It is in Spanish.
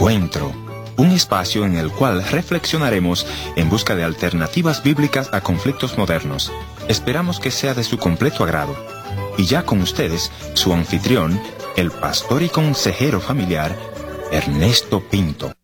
Encuentro, un espacio en el cual reflexionaremos en busca de alternativas bíblicas a conflictos modernos. Esperamos que sea de su completo agrado. Y ya con ustedes, su anfitrión, el pastor y consejero familiar, Ernesto Pinto.